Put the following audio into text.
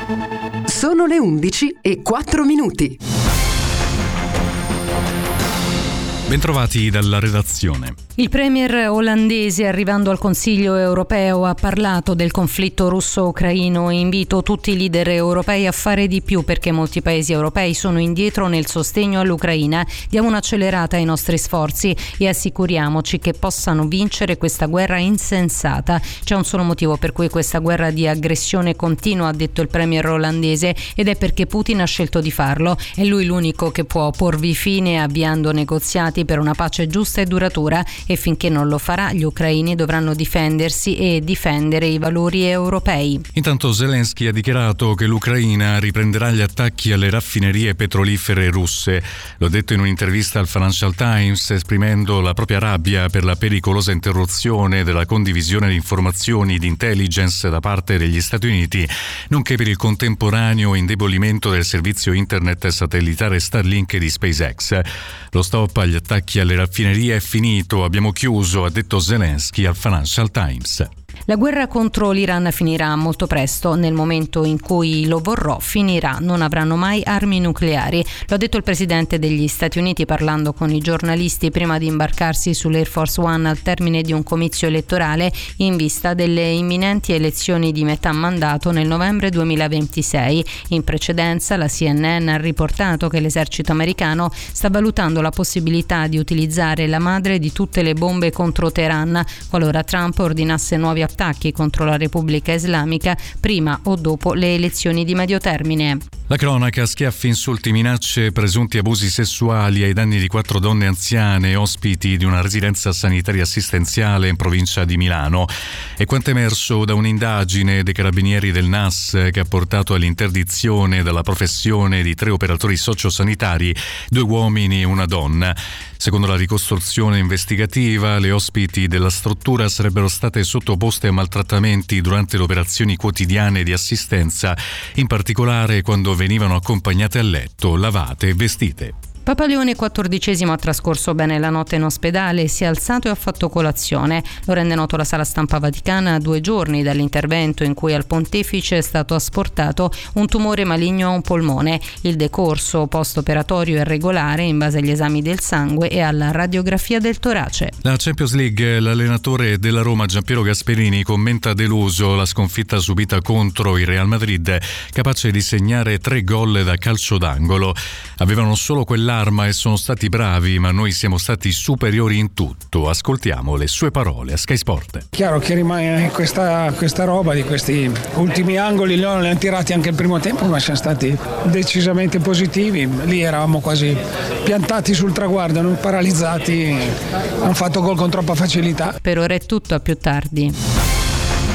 Sono le 11:04. Bentrovati dalla redazione. Il premier olandese, arrivando al Consiglio europeo, ha parlato del conflitto russo-ucraino e invito tutti i leader europei a fare di più perché molti paesi europei sono indietro nel sostegno all'Ucraina. Diamo un'accelerata ai nostri sforzi e assicuriamoci che possano vincere questa guerra insensata. C'è un solo motivo per cui questa guerra di aggressione continua, ha detto il premier olandese, ed è perché Putin ha scelto di farlo. È lui l'unico che può porvi fine avviando negoziati per una pace giusta e duratura, e finché non lo farà gli ucraini dovranno difendersi e difendere i valori europei. Intanto Zelensky ha dichiarato che l'Ucraina riprenderà gli attacchi alle raffinerie petrolifere russe. L'ha detto in un'intervista al Financial Times, esprimendo la propria rabbia per la pericolosa interruzione della condivisione di informazioni di intelligence da parte degli Stati Uniti, nonché per il contemporaneo indebolimento del servizio internet satellitare Starlink di SpaceX. Lo stop agli attacchi alle raffinerie è finito, abbiamo chiuso, ha detto Zelensky al Financial Times. La guerra contro l'Iran finirà molto presto. Nel momento in cui lo vorrò, finirà. Non avranno mai armi nucleari. Lo ha detto il presidente degli Stati Uniti parlando con i giornalisti prima di imbarcarsi sull'Air Force One al termine di un comizio elettorale in vista delle imminenti elezioni di metà mandato nel novembre 2026. In precedenza la CNN ha riportato che l'esercito americano sta valutando la possibilità di utilizzare la madre di tutte le bombe contro Teheran qualora Trump ordinasse nuovi attacchi contro la Repubblica Islamica prima o dopo le elezioni di medio termine. La cronaca: schiaffi, insulti, minacce, presunti abusi sessuali ai danni di 4 donne anziane ospiti di una residenza sanitaria assistenziale in provincia di Milano. È quanto emerso da un'indagine dei carabinieri del NAS che ha portato all'interdizione dalla professione di 3 operatori sociosanitari, 2 uomini e una donna. Secondo la ricostruzione investigativa, le ospiti della struttura sarebbero state sottoposte a maltrattamenti durante le operazioni quotidiane di assistenza, in particolare quando venivano accompagnate a letto, lavate e vestite. Papa Leone XIV ha trascorso bene la notte in ospedale, si è alzato e ha fatto colazione. Lo rende noto la Sala Stampa Vaticana a 2 giorni dall'intervento in cui al pontefice è stato asportato un tumore maligno a un polmone. Il decorso post-operatorio è regolare in base agli esami del sangue e alla radiografia del torace. La Champions League: l'allenatore della Roma Giampiero Gasperini commenta deluso la sconfitta subita contro il Real Madrid, capace di segnare 3 gol da calcio d'angolo. Avevano solo quell'arma e sono stati bravi, ma noi siamo stati superiori in tutto. Ascoltiamo le sue parole a Sky Sport. Chiaro che rimane questa roba di questi ultimi angoli, li hanno tirati anche il primo tempo, ma siamo stati decisamente positivi. Lì eravamo quasi piantati sul traguardo, non paralizzati, hanno fatto gol con troppa facilità. Per ora è tutto, a più tardi.